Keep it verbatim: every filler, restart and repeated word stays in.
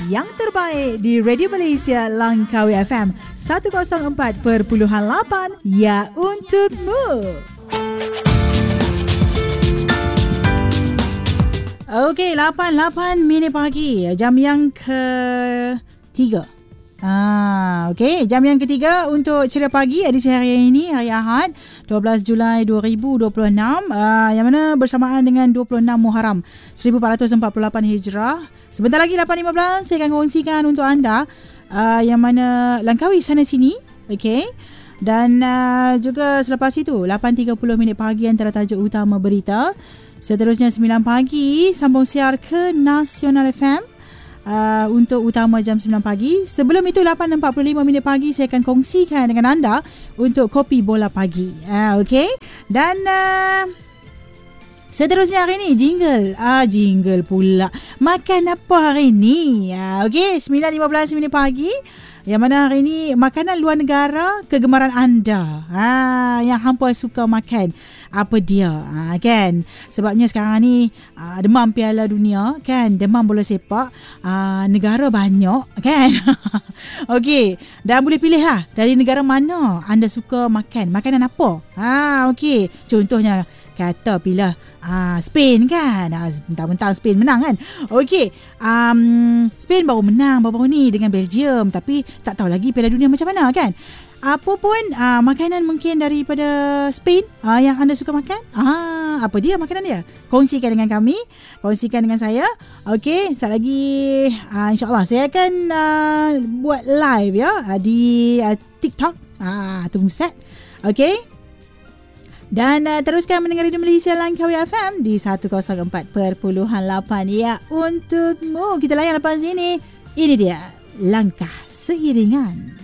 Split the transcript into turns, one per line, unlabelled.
yang terbaik di Radio Malaysia Langkawi F M seratus empat perpuluhan lapan, ya untukmu. Okey, lapan lapan minit pagi, jam yang ketiga. Ah, okey, jam yang ketiga untuk Ceria Pagi edisi hari ini, hari Ahad, dua belas Julai dua ribu dua puluh enam, ah, yang mana bersamaan dengan dua puluh enam Muharram seribu empat ratus empat puluh lapan Hijrah. Sebentar lagi lapan lima belas saya akan kongsikan untuk anda ah, yang mana Langkawi sana sini, okey. Dan uh, juga selepas itu lapan tiga puluh minit pagi antara tajuk utama berita. Seterusnya sembilan pagi sambung siar ke Nasional F M uh, untuk utama jam sembilan pagi. Sebelum itu lapan empat puluh lima minit pagi saya akan kongsikan dengan anda untuk kopi bola pagi. Uh, Okey. Dan uh, seterusnya hari ni jingle. Ah jingle pula. Makan apa hari ni? Uh, Okey, sembilan lima belas minit pagi. Yang mana hari ini makanan luar negara kegemaran anda. Ha, yang hampa suka makan. Apa dia? Ha, kan? Sebabnya sekarang ni uh, demam Piala Dunia, kan? Demam bola sepak. Uh, negara banyak, kan? Okey. Dan boleh pilih lah dari negara mana anda suka makan. Makanan apa? Ha, okey. Contohnya kata pilih uh, Spain, kan? Uh, mentang-mentang Spain menang, kan? Okey. Um, Spain baru menang baru-baru ni dengan Belgium. Tapi tak tahu lagi Piala Dunia macam mana, kan? Apa pun uh, makanan mungkin daripada Spain uh, yang anda suka makan. Ah, apa dia makanan dia? Kongsikan dengan kami. Kongsikan dengan saya. Okey, sekejap lagi uh, insyaAllah saya akan uh, buat live ya uh, di uh, TikTok. Ah, tunggu set. Okey. Dan uh, teruskan mendengar Radio Malaysia Langkawi F M di seratus empat perpuluhan lapan, ya untukmu. Kita layan lepas ini. Ini dia Langkah Seiringan.